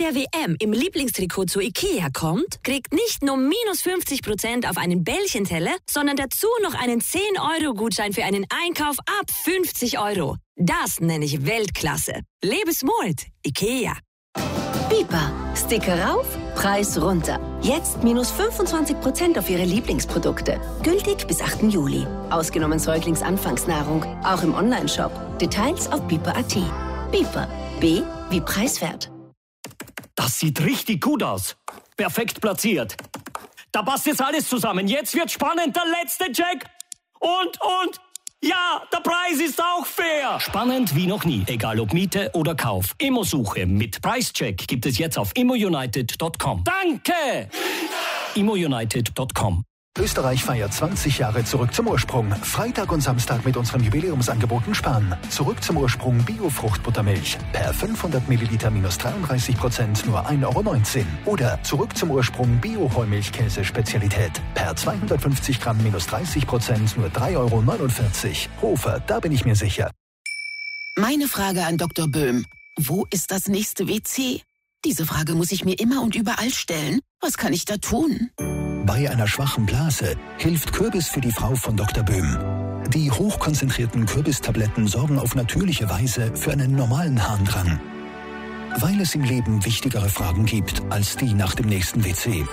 der WM im Lieblingstrikot zu Ikea kommt, kriegt nicht nur minus 50% auf einen Bällchenteller, sondern dazu noch einen 10-Euro-Gutschein für einen Einkauf ab 50 Euro. Das nenne ich Weltklasse. Lebe smart. Ikea. Bipa. Sticker rauf, Preis runter. Jetzt minus 25% auf Ihre Lieblingsprodukte. Gültig bis 8. Juli. Ausgenommen Säuglingsanfangsnahrung. Auch im Onlineshop. Details auf bipa.at. Bipa. B wie preiswert. Das sieht richtig gut aus. Perfekt platziert. Da passt jetzt alles zusammen. Jetzt wird spannend. Der letzte Check. Und... Ja, der Preis ist auch fair. Spannend wie noch nie. Egal ob Miete oder Kauf. Immo-Suche mit Preischeck gibt es jetzt auf immounited.com. Danke! immounited.com. Österreich feiert 20 Jahre Zurück zum Ursprung. Freitag und Samstag mit unseren Jubiläumsangeboten sparen. Zurück zum Ursprung Bio-Fruchtbuttermilch. Per 500 Milliliter minus 33% nur 1,19 Euro. Oder Zurück zum Ursprung Bio-Vollmilchkäse-Spezialität. Per 250 Gramm minus 30% nur 3,49 Euro. Hofer, da bin ich mir sicher. Meine Frage an Dr. Böhm. Wo ist das nächste WC? Diese Frage muss ich mir immer und überall stellen. Was kann ich da tun? Bei einer schwachen Blase hilft Kürbis für die Frau von Dr. Böhm. Die hochkonzentrierten Kürbistabletten sorgen auf natürliche Weise für einen normalen Harndrang. Weil es im Leben wichtigere Fragen gibt als die nach dem nächsten WC.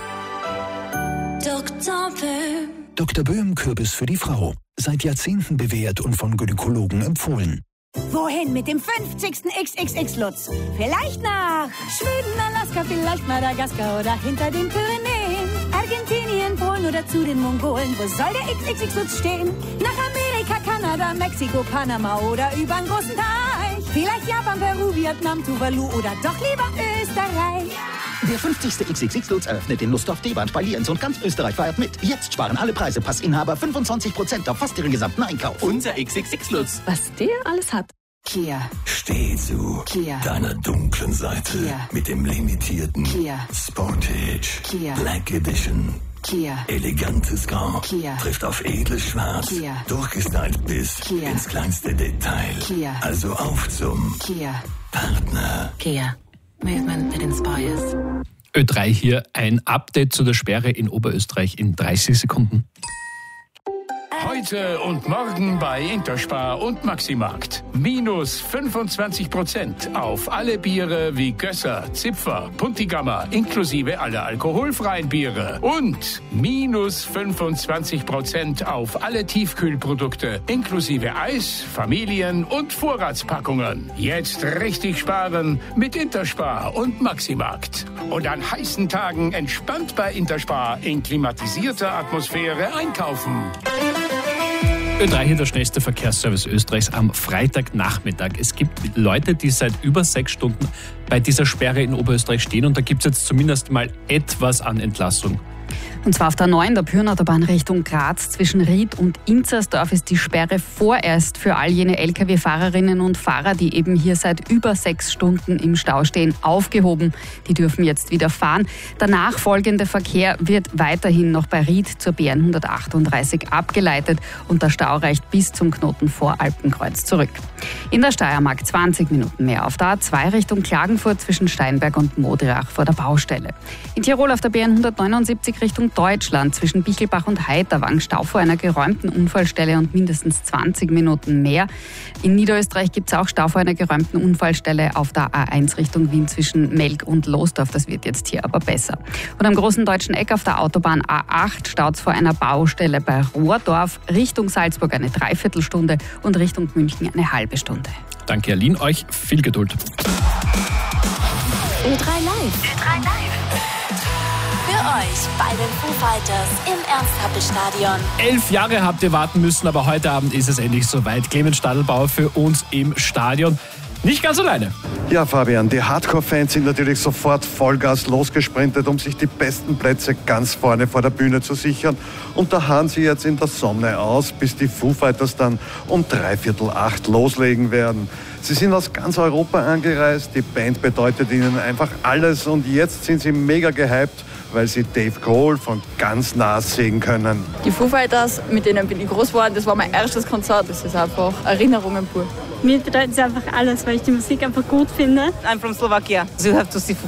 Dr. Böhm. Dr. Böhm Kürbis für die Frau. Seit Jahrzehnten bewährt und von Gynäkologen empfohlen. Wohin mit dem 50. XXX-Lutz? Vielleicht nach Schweden, Alaska, vielleicht Madagaskar oder hinter den Pyrenäen. Argentinien, Polen oder zu den Mongolen. Wo soll der XXX-Lutz stehen? Nach Amerika, Kanada, Mexiko, Panama oder übern großen Teich. Vielleicht Japan, Peru, Vietnam, Tuvalu oder doch lieber Österreich. Der 50. XXX-Lutz eröffnet in Lustdorf, Deband bei Lienz und ganz Österreich feiert mit. Jetzt sparen alle Preise Passinhaber 25% auf fast ihren gesamten Einkauf. Unser XXX-Lutz. Was der alles hat. Kia. Steh zu Kia. deiner dunklen Seite Kia. mit dem limitierten Kia. Sportage Kia. Black Edition. Kia. Elegantes Grau Kia. trifft auf edles Schwarz. Kia. Durchgestylt bis Kia. ins kleinste Detail. Kia. Also auf zum Kia. Partner. Kia. Movement that inspires. Ö3 hier, ein Update zu der Sperre in Oberösterreich in 30 Sekunden. Heute und morgen bei Interspar und Maximarkt. Minus 25% auf alle Biere wie Gösser, Zipfer, Puntigammer, inklusive aller alkoholfreien Biere. Und minus 25% auf alle Tiefkühlprodukte, inklusive Eis, Familien- und Vorratspackungen. Jetzt richtig sparen mit Interspar und Maximarkt. Und an heißen Tagen entspannt bei Interspar in klimatisierter Atmosphäre einkaufen. Ö3 hier, der schnellste Verkehrsservice Österreichs am Freitagnachmittag. Es gibt Leute, die seit über 6 Stunden bei dieser Sperre in Oberösterreich stehen und da gibt es jetzt zumindest mal etwas an Entlassung. Und zwar auf der 9 der Pyrnautaubahn Richtung Graz zwischen Ried und Inzersdorf ist die Sperre vorerst für all jene Lkw-Fahrerinnen und Fahrer, die eben hier seit über 6 Stunden im Stau stehen, aufgehoben. Die dürfen jetzt wieder fahren. Der nachfolgende Verkehr wird weiterhin noch bei Ried zur BN 138 abgeleitet und der Stau reicht bis zum Knoten vor Alpenkreuz zurück. In der Steiermark 20 Minuten mehr auf der A2 Richtung Klagenfurt zwischen Steinberg und Modriach vor der Baustelle. In Tirol auf der BN 179 Richtung Deutschland zwischen Bichelbach und Heiterwang Stau vor einer geräumten Unfallstelle und mindestens 20 Minuten mehr. In Niederösterreich gibt es auch Stau vor einer geräumten Unfallstelle auf der A1 Richtung Wien zwischen Melk und Losdorf. Das wird jetzt hier aber besser. Und am großen deutschen Eck auf der Autobahn A8 staut es vor einer Baustelle bei Rohrdorf Richtung Salzburg eine Dreiviertelstunde und Richtung München eine halbe Stunde. Danke, Aline. Euch viel Geduld. Ö3 Live. Ö3 Live. Für euch bei den Foo Fighters im Ernst-Happel-Stadion. 11 Jahre habt ihr warten müssen, aber heute Abend ist es endlich soweit. Clemens Stadelbauer für uns im Stadion. Nicht ganz alleine. Ja, Fabian, die Hardcore-Fans sind natürlich sofort Vollgas losgesprintet, um sich die besten Plätze ganz vorne vor der Bühne zu sichern. Und da harren sie jetzt in der Sonne aus, bis die Foo Fighters dann um 7:45 loslegen werden. Sie sind aus ganz Europa angereist, die Band bedeutet ihnen einfach alles und jetzt sind sie mega gehypt, weil sie Dave Grohl von ganz nah sehen können. Die Foo Fighters, mit denen bin ich groß geworden, das war mein erstes Konzert, das ist einfach Erinnerungen pur. Mir bedeutet es einfach alles, weil ich die Musik einfach gut finde. I'm from Slovakia, so you have to see Foo